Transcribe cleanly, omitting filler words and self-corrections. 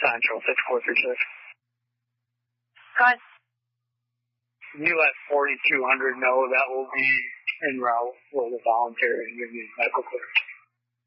Central, 6436. Go ahead. You let 4200 know that will be en route for the voluntary and give you medical clearance.